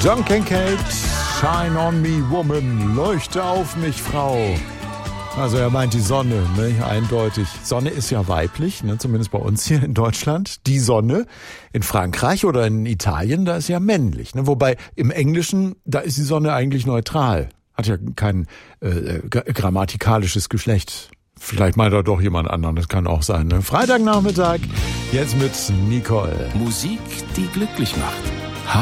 John Kincaid, Shine on me, woman, leuchte auf mich, Frau. Also er meint die Sonne, ne? Eindeutig. Sonne ist ja weiblich, ne? Zumindest bei uns hier in Deutschland. Die Sonne. In Frankreich oder in Italien, da ist ja männlich. Ne? Wobei im Englischen, da ist die Sonne eigentlich neutral. Hat ja kein grammatikalisches Geschlecht. Vielleicht meint er doch jemand anderen, das kann auch sein. Ne? Freitagnachmittag, jetzt mit Nicole. Musik, die glücklich macht.